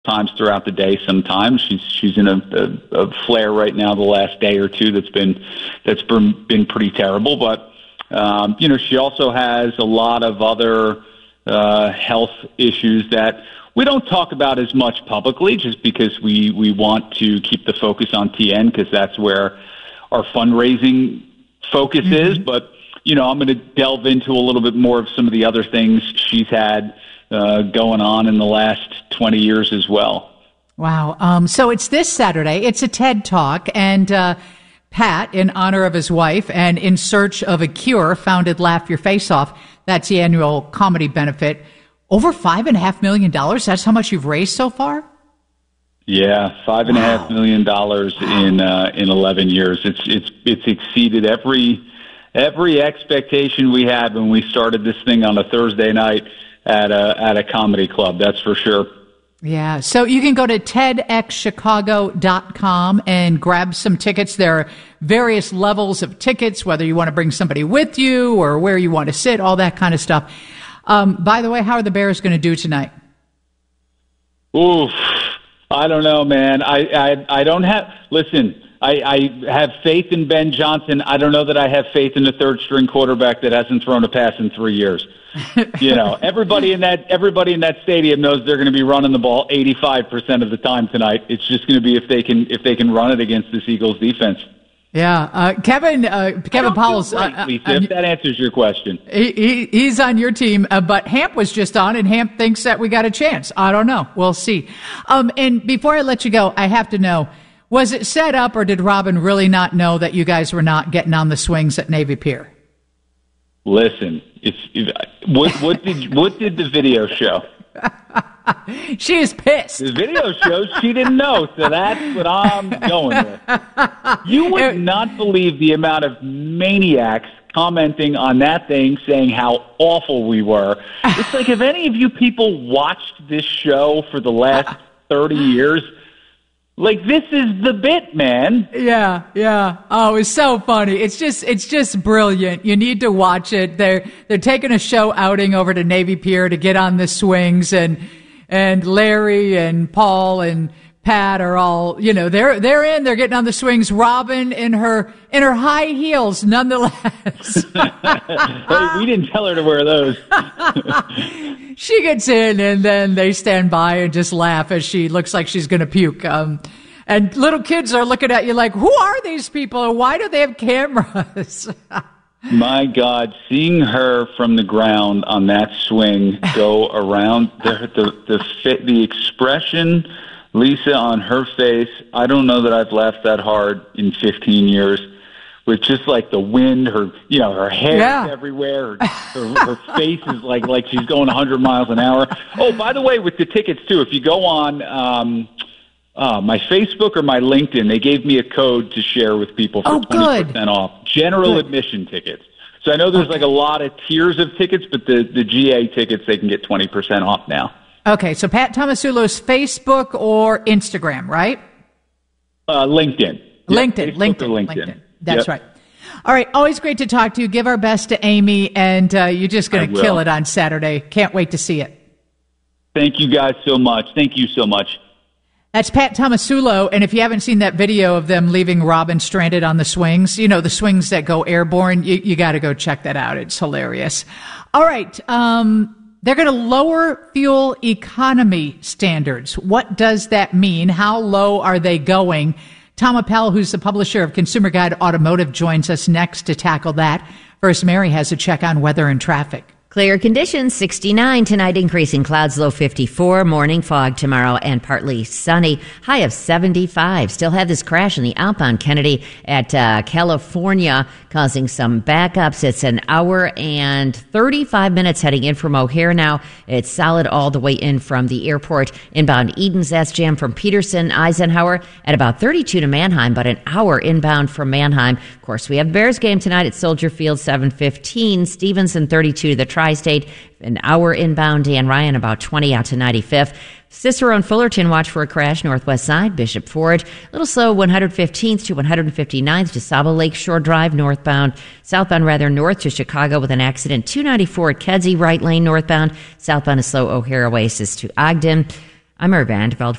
times throughout the day. Sometimes she's in a flare right now the last day or two that's been pretty terrible. But she also has a lot of other health issues that we don't talk about as much publicly, just because we want to keep the focus on TN, because that's where our fundraising focus is. But I'm going to delve into a little bit more of some of the other things she's had going on in the last 20 years as well. Wow. So it's this Saturday. It's a TED Talk, and Pat, in honor of his wife and in search of a cure, founded Laugh Your Face Off. That's the annual comedy benefit. Over $5.5 million. That's how much you've raised so far? Yeah, $5.5 million in 11 years. It's exceeded every expectation we had when we started this thing on a Thursday night at a comedy club. That's for sure. Yeah. So you can go to TEDxchicago.com and grab some tickets. There are various levels of tickets, whether you want to bring somebody with you or where you want to sit, all that kind of stuff. By the way, how are the Bears going to do tonight? Oof. I don't know, man. I don't have – listen, I have faith in Ben Johnson. I don't know that I have faith in the third-string quarterback that hasn't thrown a pass in 3 years. Everybody in that stadium knows they're going to be running the ball 85% of the time tonight. It's just going to be if they can run it against this Eagles defense. Yeah, Kevin Powell's. Lisa, if that answers your question, he's on your team, but Hamp was just on, and Hamp thinks that we got a chance. I don't know. We'll see. And before I let you go, I have to know: was it set up, or did Robin really not know that you guys were not getting on the swings at Navy Pier? Listen, what did the video show? She is pissed. The video shows she didn't know, so that's what I'm going with. You would not believe the amount of maniacs commenting on that thing, saying how awful we were. It's like, if any of you people watched this show for the last 30 years, like, this is the bit, man. Yeah. Oh, it's so funny. It's just brilliant. You need to watch it. They're taking a show outing over to Navy Pier to get on the swings, and Larry and Paul and Pat are all, they're they're getting on the swings. Robin in her high heels, nonetheless. Hey, we didn't tell her to wear those. She gets in, and then they stand by and just laugh as she looks like she's going to puke. And little kids are looking at you like, who are these people, and why do they have cameras? My God, seeing her from the ground on that swing go around, the expression, Lisa, on her face, I don't know that I've laughed that hard in 15 years. With just like the wind, her hair is everywhere. Her face is like she's going 100 miles an hour. Oh, by the way, with the tickets too, if you go on my Facebook or my LinkedIn, they gave me a code to share with people for 20% off. General admission tickets. So I know there's like a lot of tiers of tickets, but the GA tickets, they can get 20% off now. Okay, so Pat Tomasulo's Facebook or Instagram, right? LinkedIn. LinkedIn. That's right. All right. Always great to talk to you. Give our best to Amy, and you're just going to kill it on Saturday. Can't wait to see it. Thank you guys so much. Thank you so much. That's Pat Tomasulo. And if you haven't seen that video of them leaving Robin stranded on the swings, the swings that go airborne, you got to go check that out. It's hilarious. All right. They're going to lower fuel economy standards. What does that mean? How low are they going? Tom Appel, who's the publisher of Consumer Guide Automotive, joins us next to tackle that. First, Mary has a check on weather and traffic. Clear conditions, 69 tonight, increasing clouds, low 54, morning fog tomorrow, and partly sunny, high of 75. Still have this crash in the outbound Kennedy at California, causing some backups. It's an hour and 35 minutes heading in from O'Hare now. It's solid all the way in from the airport. Inbound Edens, that's jammed from Peterson, Eisenhower, at about 32 to Mannheim, but an hour inbound from Mannheim. Of course, we have Bears game tonight at Soldier Field, 7:15. Stevenson, 32 to the Tri-State, an hour inbound. Dan Ryan, about 20 out to 95th. Cicero and Fullerton, watch for a crash northwest side. Bishop Ford, a little slow, 115th to 159th to Saba Lakeshore Drive, northbound. Southbound, north to Chicago with an accident. 294 at Kedzie, right lane northbound. Southbound is slow, O'Hare Oasis to Ogden. I'm Irv Vanderveld.